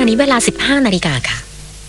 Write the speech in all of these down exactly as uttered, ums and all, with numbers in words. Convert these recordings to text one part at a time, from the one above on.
ณะนี้เวลา สิบห้า นาฬิกาค่ะ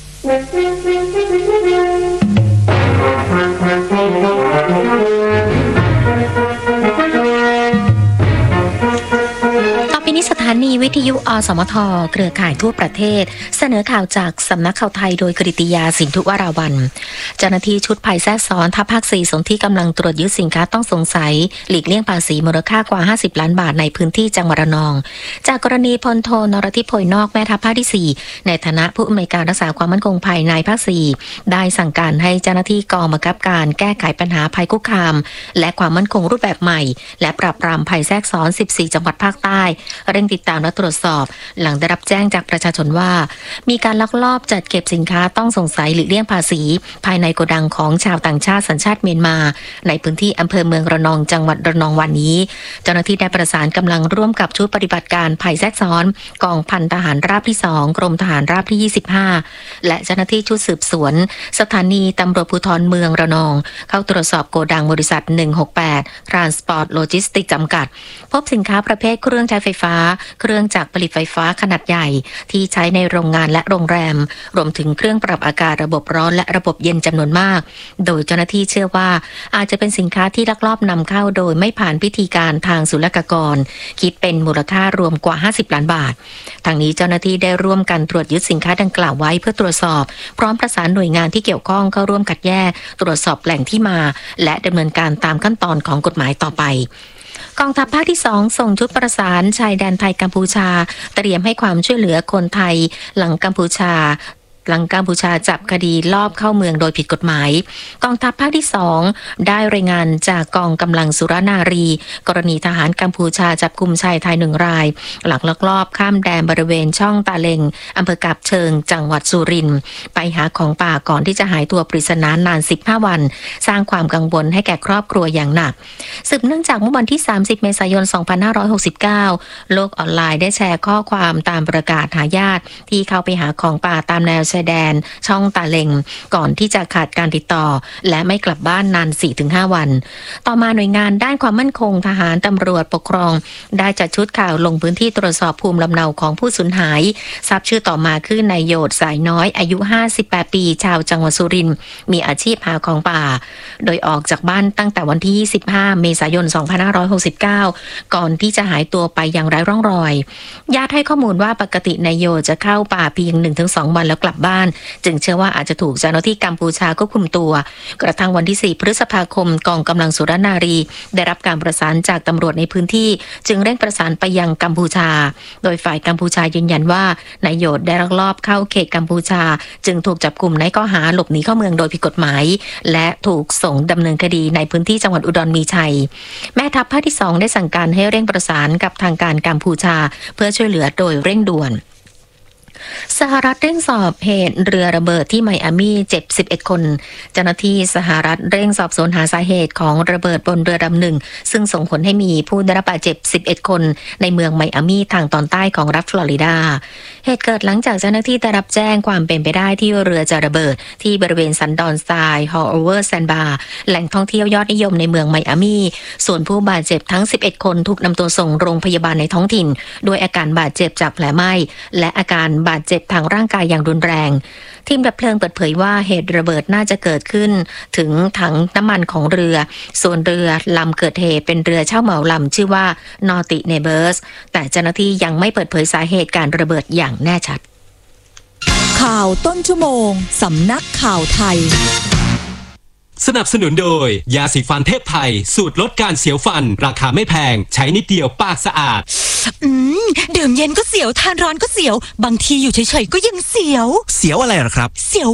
ต่อไปนี้สถานีวิทยุอสมทเครือข่ายทั่วประเทศเสนอข่าวจากสำนักข่าวไทยโดยกฤติยาสินธุวราวัลย์เจ้าหน้าที่ชุดภัยแทรกซ้อนทัพภาคสี่สนที่กำลังตรวจยึดสินค้าต้องสงสัยหลีกเลี่ยงภาษีมูลค่ากว่าห้าสิบล้านบาทในพื้นที่จังหวัดระนองจากกรณีพลโทนรทิพย์ โพยนอกแม่ทัพภาคที่สี่ในฐานะผู้อำนวยการรักษาความมั่นคงภายในภาคสี่ได้สั่งการให้เจ้าหน้าที่กองบังคับการแก้ไขปัญหาภัยคุกคามและความมั่นคงรูปแบบใหม่และปราบปรามภัยแทรกซ้อนสิบสี่จังหวัดภาคใต้เร่งติดตามและตรวจสอบหลังได้รับแจ้งจากประชาชนว่ามีการลักลอบจัดเก็บสินค้าต้องสงสัยหลีกเลี่ยงภาษีภายในโกดังของชาวต่างชาติสัญชาติเมียนมาในพื้นที่อำเภอเมืองระนองจังหวัดระนองวันนี้เจ้าหน้าที่ได้ประสานกำลังร่วมกับชุดปฏิบัติการภัยแทรกซ้อนกองพันทหารราบที่สองกรมทหารราบที่ยี่สิบห้าและเจ้าหน้าที่ชุดสืบสวนสถานีตำรวจภูธรเมืองระนองเข้าตรวจสอบโกดังบริษัทหนึ่งหกแปด Transport Logistics จำกัดพบสินค้าประเภทเครื่องใช้ไฟฟ้าเครื่องจักรผลิตไฟฟ้าขนาดใหญ่ที่ใช้ในโรงงานและโรงแรมรวมถึงเครื่องปรับอากาศระบบร้อนและระบบเย็นจำนวนมากโดยเจ้าหน้าที่เชื่อว่าอาจจะเป็นสินค้าที่ลักลอบนำเข้าโดยไม่ผ่านพิธีการทางศุลกากรคิดเป็นมูลค่ารวมกว่าห้าสิบล้านบาททางนี้เจ้าหน้าที่ได้ร่วมกันตรวจยึดสินค้าดังกล่าวไว้เพื่อตรวจสอบพร้อมประสานหน่วยงานที่เกี่ยวข้องเข้าร่วมคัดแยกตรวจสอบแหล่งที่มาและดำเนินการตามขั้นตอนของกฎหมายต่อไปกองทัพภาคที่สองส่งชุดประสานชายแดนไทยกัมพูชาเตรียมให้ความช่วยเหลือคนไทยหลังกัมพูชาหลังกัมพูชาจับคดีลอบเข้าเมืองโดยผิดกฎหมายกองทัพภาคที่สองได้รายงานจากกองกำลังสุรนารีกรณีทหารกัมพูชาจับกุมชายไทยหนึ่งรายหลังลักลอบข้ามแดนบริเวณช่องตาเลงอำเภอกาบเชิงจังหวัดสุรินทร์ไปหาของป่าก่อนที่จะหายตัวปริศนานานสิบห้าวันสร้างความกังวลให้แก่ครอบครัวอย่างหนักสืบเนื่องจากเมื่อวันที่สามสิบเมษายนสองพันห้าร้อยหกสิบเก้าโลกออนไลน์ได้แชร์ข้อความตามประกาศหาญาติที่เข้าไปหาของป่าตามแนวชายแดนช่องตาเลงก่อนที่จะขาดการติดต่อและไม่กลับบ้านนาน สี่ถึงห้า วันต่อมาหน่วยงานด้านความมั่นคงทหารตำรวจปกครองได้จัดชุดข่าวลงพื้นที่ตรวจสอบภูมิลำเนาของผู้สูญหายทราบชื่อต่อมาคือนายโยดสายน้อยอายุห้าสิบแปดปีชาวจังหวัดสุรินทร์มีอาชีพหาของป่าโดยออกจากบ้านตั้งแต่วันที่ยี่สิบห้าเมษายนสองพันห้าร้อยหกสิบเก้าก่อนที่จะหายตัวไปอย่างไร้ร่องรอยญาติให้ข้อมูลว่าปกตินายโยจะเข้าป่าเพียง หนึ่งถึงสอง วันแล้วกลับบ้านจึงเชื่อว่าอาจจะถูกเจ้าหน้าที่กัมพูชาควบคุมตัวกระทั่งวันที่สี่พฤษภาคมกองกำลังสุรนารีได้รับการประสานจากตำรวจในพื้นที่จึงเร่งประสานไปยังกัมพูชาโดยฝ่ายกัมพูชายืนยันว่านายโยดได้ลักลอบเข้าเขตกัมพูชาจึงถูกจับกุมในข้อหาหลบหนีเข้าเมืองโดยผิดกฎหมายและถูกส่งดำเนินคดีในพื้นที่จังหวัดอุดรมีชัยแม่ทัพภาคที่สองได้สั่งการให้เร่งประสานกับทางการกัมพูชาเพื่อช่วยเหลือโดยเร่งด่วนสหรัฐเร่งสอบเหตุเรือระเบิดที่ไมอามี่เจ็บสิบเอ็ดคนเจ้าหน้าที่สหรัฐเร่งสอบสวนหาสาเหตุของระเบิดบนเรือลำหนึ่งซึ่งส่งผลให้มีผู้ได้รับบาดเจ็บสิบเอ็ดคนในเมืองไมอามี่ทางตอนใต้ของรัฐฟลอริดาเหตุเกิดหลังจากเจ้าหน้าที่ได้รับแจ้งความเป็นไปได้ที่เรือจะระเบิดที่บริเวณสันดอนทรายฮอลเวอร์แซนบาร์แหล่งท่องเที่ยวยอดนิยมในเมืองไมอามี่ส่วนผู้บาดเจ็บทั้งสิบเอ็ดคนถูกนำตัวส่งโรงพยาบาลในท้องถิ่นด้วยอาการบาดเจ็บจากแผลไหม้และอาการบาดเจ็บทางร่างกายอย่างรุนแรงทีมดับเพลิงเปิดเผยว่าเหตุระเบิดน่าจะเกิดขึ้นถึงถังน้ำมันของเรือส่วนเรือลำเกิดเหตุเป็นเรือเช่าเหมาลำชื่อว่านอติเนเบิร์สแต่เจ้าหน้าที่ยังไม่เปิดเผยสาเหตุการระเบิดอย่างแน่ชัดข่าวต้นชั่วโมงสำนักข่าวไทยสนับสนุนโดยยาสีฟันเทพไทยสูตรลดการเสียวฟันราคาไม่แพงใช้นิดเดียวปากสะอาดอืมดื่มเย็นก็เสียวทานร้อนก็เสียวบางทีอยู่เฉยๆก็ยังเสียวเสียวอะไรหรอครับเสียว